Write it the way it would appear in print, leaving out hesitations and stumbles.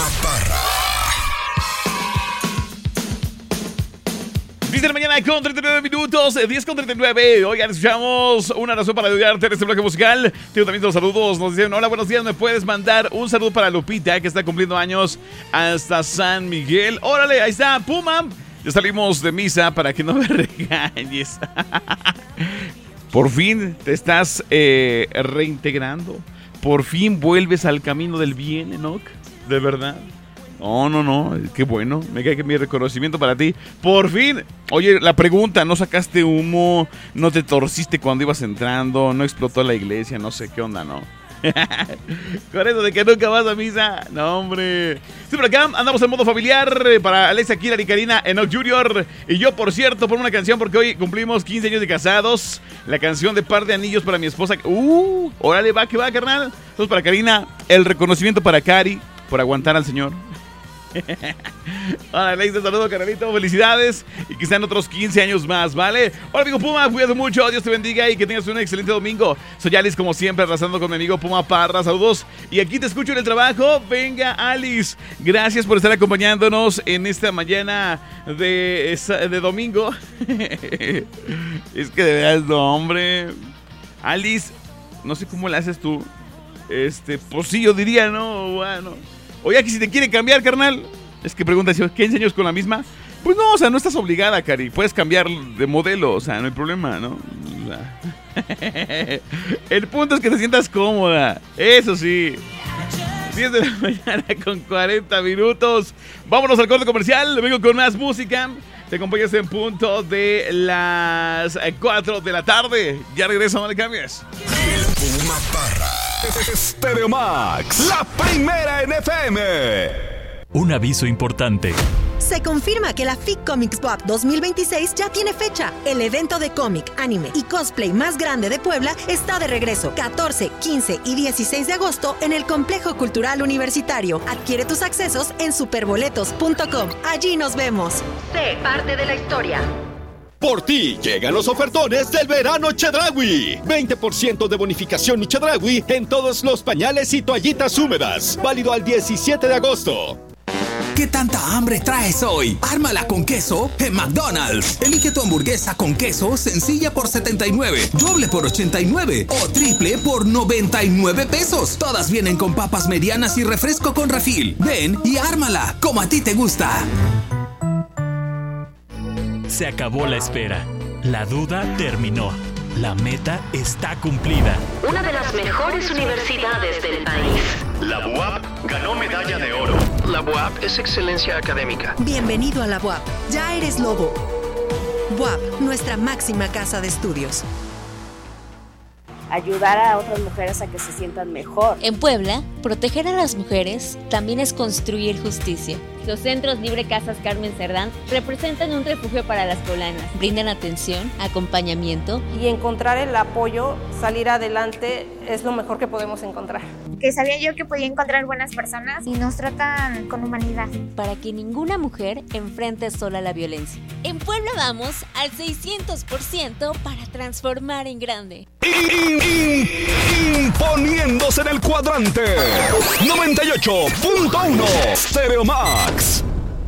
Puma Parra. 10 de la mañana con 39 minutos, 10 con 39. Oigan, escuchamos una razón para ayudarte en este bloque musical. Tengo también los saludos. Nos dicen, hola, buenos días. ¿Me puedes mandar un saludo para Lupita, que está cumpliendo años hasta San Miguel? Órale, ahí está, Puma. Ya salimos de misa para que no me regañes. Por fin te estás reintegrando. Por fin vuelves al camino del bien, Enoch. De verdad. No, qué bueno. Me cae que mi reconocimiento para ti. Por fin. Oye, la pregunta, ¿no sacaste humo? ¿No te torciste cuando ibas entrando? ¿No explotó la iglesia? No sé qué onda, ¿no? Con eso de que nunca vas a misa. No, hombre. Sí, por acá andamos en modo familiar para Alexa, Kira y Karina, Enoch Jr. Y yo, por cierto, por una canción porque hoy cumplimos 15 años de casados. La canción de Par de Anillos para mi esposa. Órale, va, que va, carnal. Entonces, para Karina, el reconocimiento para Cari por aguantar al señor. Hola, Alex, te saludo, carnalito, felicidades y que sean otros 15 años más, ¿vale? Hola, amigo Puma, cuídate mucho, Dios te bendiga y que tengas un excelente domingo. Soy Alice, como siempre, arrasando con mi amigo Puma Parra, saludos. Y aquí te escucho en el trabajo. Venga, Alice, gracias por estar acompañándonos en esta mañana de domingo. Es que de verdad, no, hombre. Alice, no sé cómo la haces tú. Pues sí, yo diría, ¿no? Bueno. Oye, aquí si te quiere cambiar, carnal. Es que pregunta, ¿15 años con la misma? Pues no, o sea, no estás obligada, Cari. Puedes cambiar de modelo, o sea, no hay problema, ¿no? O sea, el punto es que te sientas cómoda. Eso sí. 10 de la mañana con 40 minutos. Vámonos al corte comercial. Vengo con más música. Te acompañas en punto de las 4 de la tarde. Ya regreso, no le cambies. El Puma Parra. Stereo Max, la primera en FM. Un aviso importante. Se confirma que la FIC Comics Pop 2026 ya tiene fecha. El evento de cómic, anime y cosplay más grande de Puebla está de regreso. 14, 15 y 16 de agosto en el Complejo Cultural Universitario. Adquiere tus accesos en superboletos.com. Allí nos vemos. Sé parte de la historia. Por ti llegan los ofertones del verano Chedraui. 20% de bonificación y Chedraui en todos los pañales y toallitas húmedas. Válido al 17 de agosto. ¿Qué tanta hambre traes hoy? Ármala con queso en McDonald's. Elige tu hamburguesa con queso sencilla por 79, doble por 89 o triple por 99 pesos. Todas vienen con papas medianas y refresco con refil. Ven y ármala como a ti te gusta. Se acabó la espera. La duda terminó. La meta está cumplida. Una de las mejores universidades del país. La UAP ganó medalla de oro. La UAP es excelencia académica. Bienvenido a la UAP. Ya eres lobo. UAP, nuestra máxima casa de estudios. Ayudar a otras mujeres a que se sientan mejor. En Puebla, proteger a las mujeres también es construir justicia. Los centros Libre Casas Carmen Cerdán representan un refugio para las poblanas. Brindan atención, acompañamiento. Y encontrar el apoyo, salir adelante, es lo mejor que podemos encontrar. Que sabía yo que podía encontrar buenas personas y nos tratan con humanidad. Para que ninguna mujer enfrente sola la violencia. En Puebla vamos al 600% para transformar en grande. Imponiéndose en el cuadrante 98.1 Stereo Max.